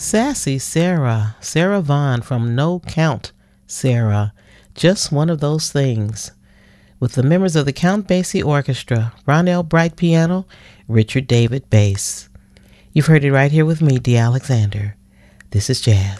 Sassy Sarah, Sarah Vaughan from No Count Sarah, Just One of Those Things, with the members of the Count Basie Orchestra, Ronell Bright piano, Richard David bass. You've heard it right here with me, Dee Alexander. This is Jazz.